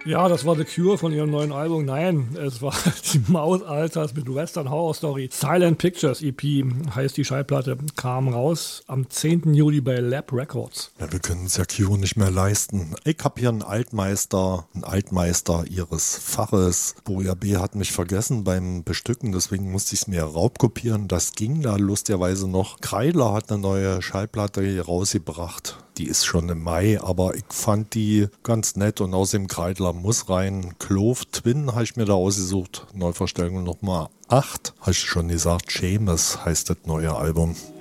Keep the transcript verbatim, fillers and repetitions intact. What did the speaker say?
Ja, das war The Cure von ihrem neuen Album. Nein, es war die Maus Alters mit Western Horror Story. Silent Pictures E P heißt die Schallplatte, kam raus am zehnten Juli bei Lab Records. Ja, wir können uns ja Cure nicht mehr leisten. Ich habe hier einen Altmeister, einen Altmeister ihres Faches. Boja B. hat mich vergessen beim Bestücken, deswegen musste ich es mir raubkopieren. Das ging da lustigerweise noch. Kreidler hat eine neue Schallplatte hier rausgebracht. Die ist schon im Mai, aber ich fand die ganz nett und außerdem Kreidler muss rein. Clove Twin habe ich mir da ausgesucht. Neuverstellung Nummer acht. Habe ich schon gesagt, Seamus heißt das neue Album.